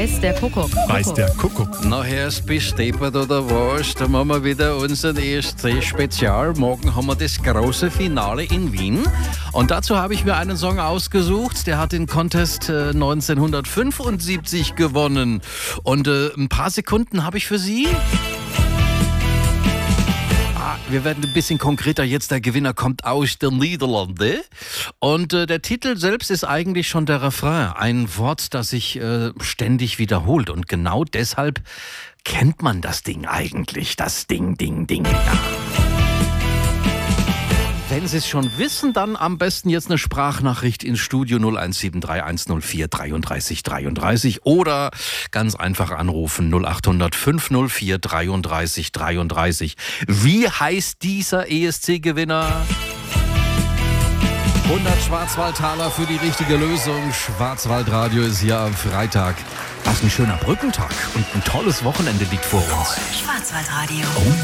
weiß der Kuckuck. Weiß der Kuckuck. Nachher ist besteppert oder was, da machen wir wieder unseren ESC-Spezial. Morgen haben wir das große Finale in Wien. Und dazu habe ich mir einen Song ausgesucht, der hat den Contest 1975 gewonnen. Und ein paar Sekunden habe ich für Sie. Wir werden ein bisschen konkreter jetzt. Der Gewinner kommt aus den Niederlanden. Und der Titel selbst ist eigentlich schon der Refrain. Ein Wort, das sich ständig wiederholt. Und genau deshalb kennt man das Ding eigentlich. Das Ding, Ding, Ding. Ja. Wenn Sie es schon wissen, dann am besten jetzt eine Sprachnachricht ins Studio 0173 104 33 33 oder ganz einfach anrufen 0800 504 33 33. Wie heißt dieser ESC-Gewinner? 100 Schwarzwaldtaler für die richtige Lösung. Schwarzwaldradio ist hier am Freitag. Was ein schöner Brückentag und ein tolles Wochenende liegt vor uns. Schwarzwaldradio.